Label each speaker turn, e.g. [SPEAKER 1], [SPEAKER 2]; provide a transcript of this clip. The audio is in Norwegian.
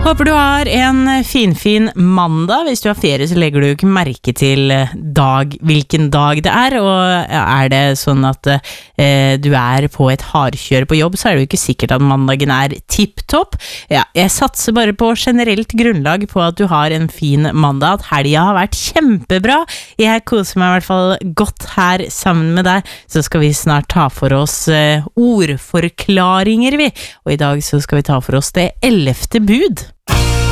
[SPEAKER 1] Håper du har en fin mandag. Hvis du har ferie så legger du ikke merke til hvilken dag det og er det sånn at du på et hardkjør på jobb, så det jo ikke sikkert at mandagen tipptopp. Ja, jeg satser bare på generelt grunnlag på at du har en fin mandag, at helgen har vært kjempebra. Jeg koser meg I hvert fall godt her sammen med deg, så skal vi snart ta for oss ordforklaringer vi. Og I dag så skal vi ta for oss det 11. bud.